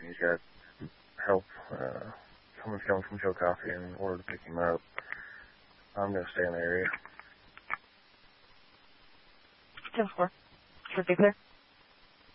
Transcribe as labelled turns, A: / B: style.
A: He's got help. Someone's coming from Chillicothe in order to pick him up. I'm going to stay in the area.
B: 10-4. Should be clear.